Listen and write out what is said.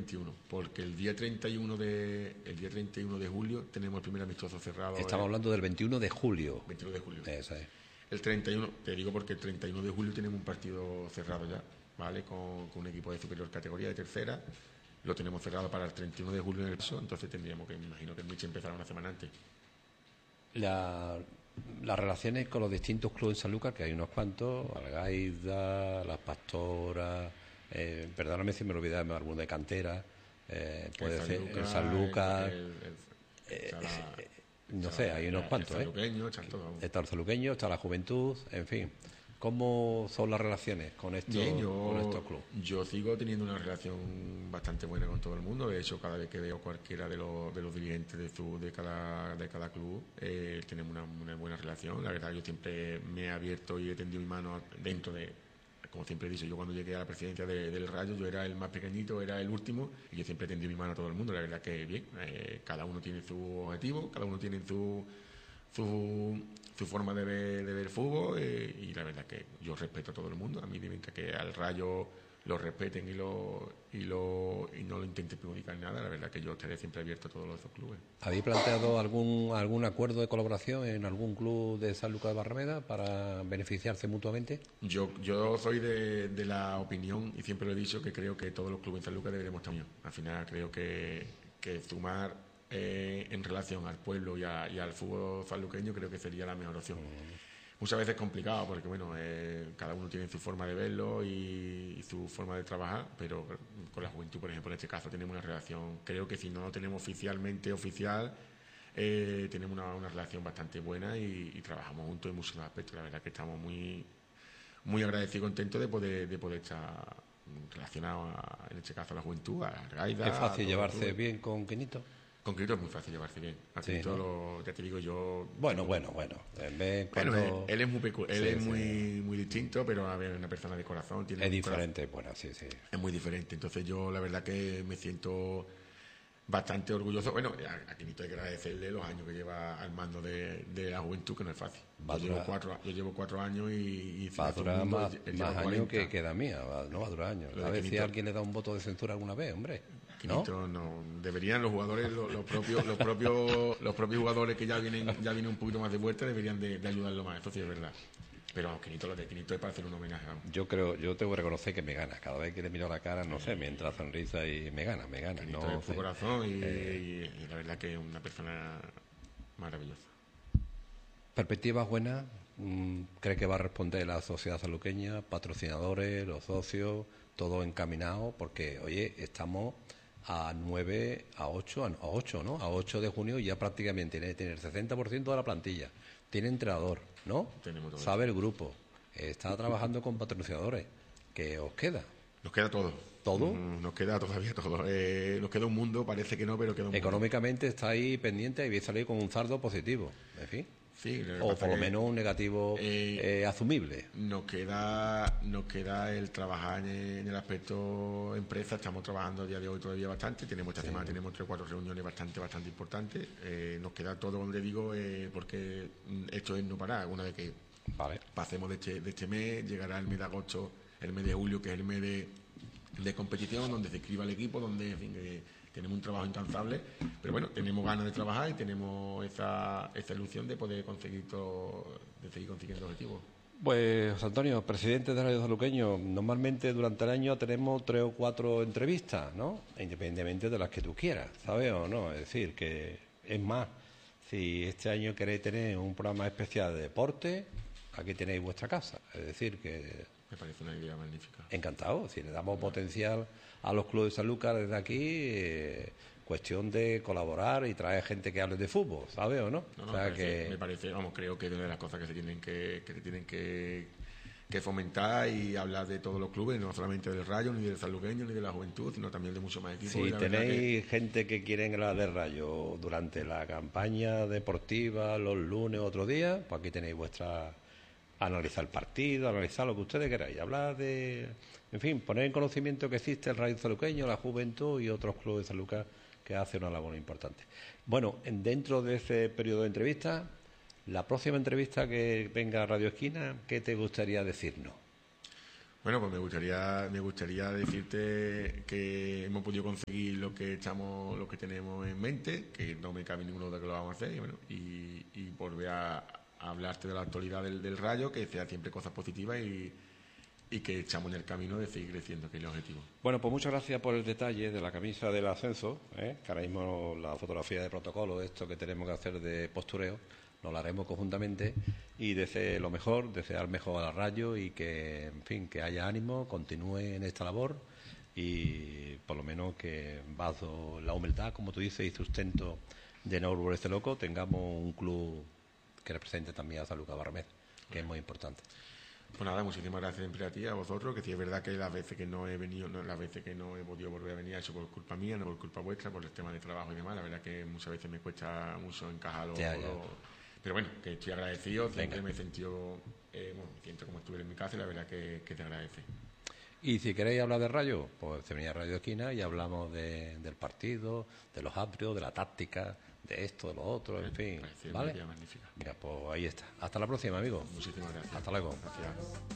21, porque el día 31 de julio tenemos el primer amistoso cerrado. Estamos hablando del 21 de julio. 21 de julio. Eso es. El 31, te digo porque el 31 de julio tenemos un partido cerrado ya, ¿vale? Con un equipo de superior categoría, de tercera. Lo tenemos cerrado para el 31 de julio en el paso, entonces tendríamos que, me imagino que el Miche empezará una semana antes. Las relaciones con los distintos clubes en Sanlúcar, que hay unos cuantos, Algaida, Las Pastoras, perdóname si me olvidé de alguno de cantera, puede ser el Sanlúcar, no sé, hay unos cuantos, está el Sanluqueño, está la Juventud, en fin. ¿Cómo son las relaciones con estos clubes? Yo sigo teniendo una relación bastante buena con todo el mundo. De hecho, cada vez que veo cualquiera de los dirigentes de cada club, tenemos una buena relación. La verdad, yo siempre me he abierto y he tendido mi mano dentro de, como siempre he dicho, yo cuando llegué a la presidencia del Rayo, yo era el más pequeñito, era el último, y yo siempre he tendido mi mano a todo el mundo. La verdad que bien, cada uno tiene su objetivo, cada uno tiene su forma de ver el fútbol, y la verdad que yo respeto a todo el mundo. A mí me encanta que al Rayo lo respeten y no lo intenten perjudicar en nada. La verdad que yo estaré siempre abierto a todos los clubes. ¿Habéis planteado algún acuerdo de colaboración en algún club de Sanlúcar de Barrameda para beneficiarse mutuamente? Yo soy de la opinión, y siempre lo he dicho, que creo que todos los clubes en Sanlúcar deberíamos estar unidos. Al final creo que sumar en relación al pueblo y al fútbol sanluqueño, creo que sería la mejor opción. Muchas veces es complicado porque cada uno tiene su forma de verlo y su forma de trabajar, pero con la Juventud, por ejemplo, en este caso tenemos una relación, creo que si no lo tenemos oficialmente oficial, tenemos una relación bastante buena y trabajamos juntos en muchos aspectos. La verdad que estamos muy, muy agradecidos y contentos de poder estar relacionados en este caso a la Juventud, a Gaida. ¿Es fácil llevarse bien con Quinito? Con Quinito es muy fácil llevarse bien. Ya te digo yo. Bueno. Él es muy distinto, pero a ver, una persona de corazón. Es diferente, bueno, sí. Es muy diferente. Entonces yo la verdad que me siento bastante orgulloso. Bueno, a Quinito hay que agradecerle los años que lleva al mando de la Juventud, que no es fácil. Yo llevo 4 años y va a durar más años que la mía, no va a durar años. A ver si alguien le da un voto de censura alguna vez, hombre. Quinito, no deberían los jugadores, los propios jugadores que ya vienen un poquito más de vuelta, deberían de ayudarlo más. Eso sí es verdad. Pero lo de Quinito es para hacer un homenaje. Yo tengo que reconocer que me gana. Cada vez que le miro la cara, no sé, me entra sonrisa y me gana. Quinito no es su corazón y la verdad que es una persona maravillosa. Perspectivas buenas. ¿Cree que va a responder la sociedad sanluqueña, patrocinadores, los socios, todo encaminado? Porque, oye, estamos a 8 de junio, ya prácticamente tiene el 60% de la plantilla, tiene entrenador, ¿no? Sabe el grupo, está trabajando con patrocinadores. ¿Qué os queda? Nos queda todo. ¿Todo? Nos queda todavía todo. Nos queda un mundo, parece que no, pero queda un mundo. Económicamente está ahí pendiente y vais a salir con un saldo positivo, en fin. Sí, o por lo menos un negativo asumible. Nos queda el trabajar en el aspecto empresa. Estamos trabajando a día de hoy todavía bastante. Esta semana tenemos 3 o 4 reuniones bastante importantes. Nos queda todo, donde digo, porque esto es no parar. Una vez que pasemos de este mes, llegará el mes de agosto, el mes de julio, que es el mes de competición, donde se inscriba el equipo, donde, en fin, tenemos un trabajo incansable, pero bueno, tenemos ganas de trabajar y tenemos esa ilusión de poder seguir consiguiendo objetivos. Pues, José Antonio, presidente de Radio Sanluqueño, normalmente durante el año tenemos 3 o 4 entrevistas, ¿no? Independientemente de las que tú quieras, ¿sabes o no? Es decir, que es más, si este año queréis tener un programa especial de deporte, aquí tenéis vuestra casa. Es decir, que... Me parece una idea magnífica. Encantado, si le damos potencial a los clubes de Sanlúcar desde aquí, cuestión de colaborar y traer gente que hable de fútbol, ¿sabes o no? Me parece, creo que es una de las cosas que se tienen que fomentar y hablar de todos los clubes, no solamente del Rayo, ni del Sanluqueño, ni de la Juventud, sino también de muchos más equipos. Si tenéis gente que quiere hablar del Rayo durante la campaña deportiva, los lunes, otro día, pues aquí tenéis analizar el partido, analizar lo que ustedes queráis, hablar de... En fin, poner en conocimiento que existe el Rayo Sanluqueño, la Juventud y otros clubes de Sanlúcar que hacen una labor importante. Bueno, dentro de ese periodo de entrevistas, la próxima entrevista que venga a Radio Esquina, ¿qué te gustaría decirnos? Bueno, pues me gustaría decirte que hemos podido conseguir lo que tenemos en mente, que no me cabe ninguna duda que lo vamos a hacer, y bueno, y volver a hablarte de la actualidad del Rayo, que sea siempre cosas positivas y que echamos en el camino de seguir creciendo, que es el objetivo. Bueno, pues muchas gracias por el detalle de la camisa del ascenso, que ahora mismo la fotografía de protocolo, esto que tenemos que hacer de postureo, nos la haremos conjuntamente y deseo lo mejor, desear mejor al Rayo y que, en fin, que haya ánimo, continúe en esta labor y por lo menos que bajo la humildad, como tú dices, y sustento de no volverse loco, tengamos un club que represente también a Sanlúcar Barrameda, que es muy importante. Pues nada, muchísimas gracias siempre a ti, a vosotros, que sí es verdad que las veces que no he venido, las veces que no he podido volver a venir, ha sido por culpa mía, no por culpa vuestra, por el tema de trabajo y demás. La verdad que muchas veces me cuesta mucho encajar pero bueno, que estoy agradecido, siempre me he sentido, me siento como estuve en mi casa y la verdad que te agradece. Y si queréis hablar de Rayo, pues se venía a Radio Esquina y hablamos del partido, de los atrios, de la táctica, de esto, de lo otro, en fin. ¿Vale? Magnífica. Mira, pues ahí está. Hasta la próxima, amigo. Muchísimas gracias. Hasta luego. Gracias.